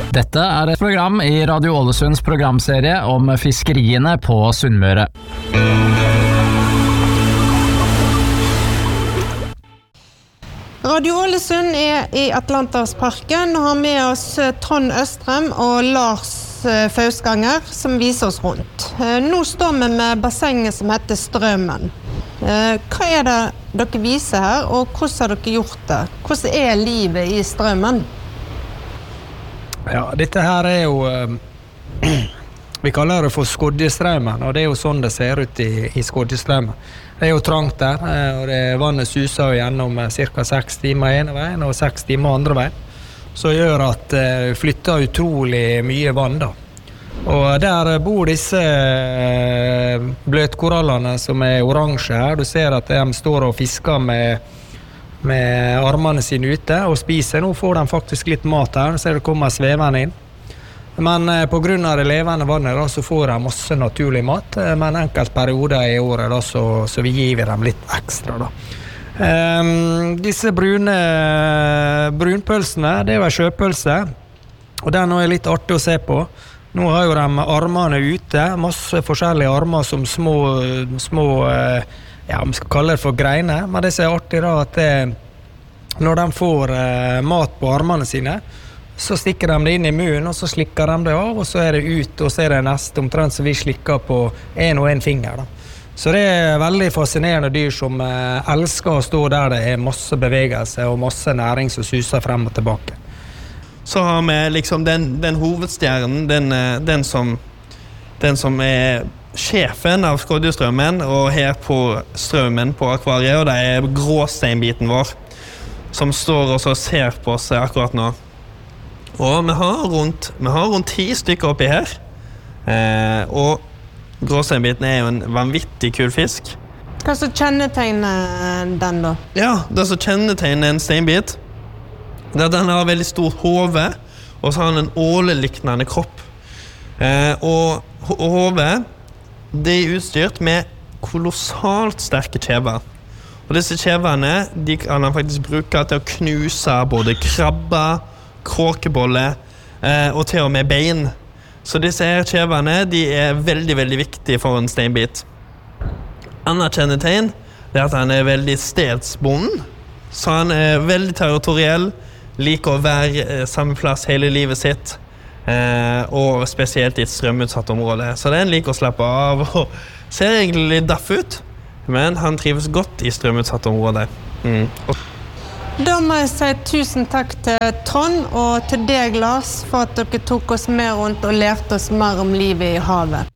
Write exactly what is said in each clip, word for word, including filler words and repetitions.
Dette er et program i Radio Ålesunds programserie om fiskeriene på Sunnmøre. Radio Ålesund er i Atlanterhavsparken og har med oss Trond Østrem og Lars Fausganger som viser oss rundt. Nå står vi med bassenget som heter Strømmen. Hva er det dere viser her, og hvordan har dere gjort det? Hvordan er livet i Strømmen? Ja, dette her er jo, vi kaller det for Skodjestrømmen, og det er jo sånn det ser ut i, i Skodjestrømmen. Det er jo trangt der, og det, vannet suser gjennom cirka seks timer ene veien og seks timer andre veien, så gjør at det flytter utrolig mye vann da. Og der bor disse bløtkorallene som er oransje her. Du ser at de står og fisker med, med armene sine ute og spiser. Nå får de faktisk litt mat her, så det kommer svevende inn. Men på grunn av det levende vannet da, så får de masse naturlig mat, men enkelt perioder i året da, så, så vi gir dem litt ekstra da. Um, disse brune brunpølsene, det er jo en sjøpølse, og den er litt artig å se på. Nå har jo de armene ute, masse forskjellige armer som små, små ja, vi skal kalle det for greiner, men det som er artig da, at det, når de får uh, mat på armene sine, så stikker de det inn i munnen, og så slikker de det av, og så er det ut, og så er det neste, omtrent så vi slikker på en og en finger. Da. Så det er veldig fascinerende dyr som eh, elsker å stå der det er masse bevegelse og masse næring som suser frem og tilbake. Så har vi liksom den, den hovedstjernen, den, den, som, den som er sjefen av Skodjestrømmen, og her på strømmen på akvariet, og det er gråsteinbiten vår, som står og så ser på oss akkurat nå. Og vi har rundt, vi har rundt ti stykker oppi her, eh, og gråsteinbiten er jo en vanvittig kul fisk. Hva så kjennetegner den da? Ja, det som kjennetegner en steinbit, det er at den har veldig stort hode, og så har den en åleliknende kropp. Eh, og hodet, det er utstyrt med kolossalt sterke kjever. Og disse kjeverne, de kan man faktisk bruke til å knuse både krabber, kråkebolle eh, og til og med bein. Så disse her kjeverne, de er veldig, veldig viktige for en steinbit. Annet kjennetegn er at han er veldig stedsbonden, så han er veldig territoriell, liker å være eh, samme plass hele livet sitt, eh, og spesielt i et strømutsatt område. Så den liker å slappe av, og ser egentlig litt daff ut, men han trives godt i strømutsatt område. Mm. Og Da må jeg si tusen takk til Trond og til deg, Lars, for at dere tok oss med rundt og lærte oss mer om livet i havet.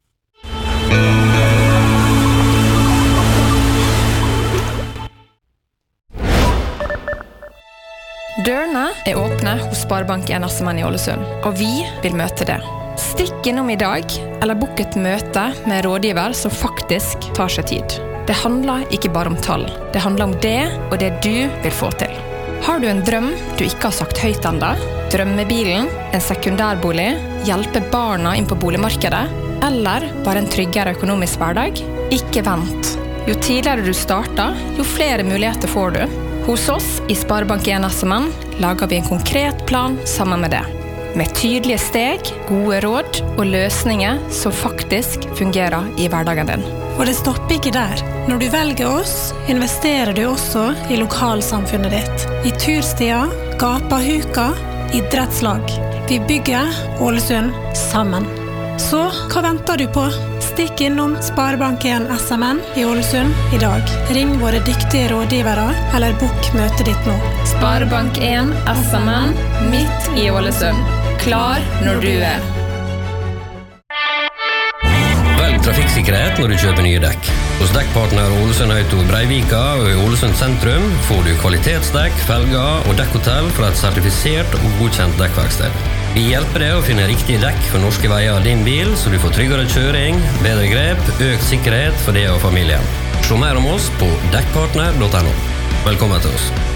Dørene er åpne hos Sparebanken Assemann i Ålesund, og vi vil møte det. Stikk innom i dag, eller bok et møte med rådgiver som faktisk tar seg tid. Det handler ikke bare om tall. Det handler om det og det du vil få til. Har du en drøm du ikke har sagt høyt enda? Drømmebilen, en sekundærbolig, hjelpe barna inn på boligmarkedet, eller bare en tryggere økonomisk hverdag? Ikke vent. Jo tidligere du starter, jo flere muligheter får du. Hos oss i Sparebanken Assemann lager vi en konkret plan sammen med det. Med tydelige steg, gode råd og løsninger som faktisk fungerer i hverdagen din. Og det stopper ikke der. Når du velger oss, investerer du også i lokalsamfunnet ditt. I turstier, gapahuka, idrettslag. Vi bygger Ålesund sammen. Så hva venter du på? Stikk innom Sparebanken Assemann i Ålesund i dag. Ring våre dyktige rådgivere, eller bok møtet ditt nå. Sparebanken Assemann, midt i Ålesund. Klar når du er. Velg trafikksikkerhet når du kjøper nye dekk. Hos dekkpartner Ålesund Auto Breivika og i Ålesund sentrum får du kvalitetsdekk, felger og dekkhotell fra et sertifisert og godkjent dekkverksted. Vi hjelper deg å finne riktige dekk for norske veier av din bil, så du får tryggere kjøring, bedre grep, økt sikkerhet for deg og familien. Se mer om oss på dekkpartner punktum no. Velkommen til oss.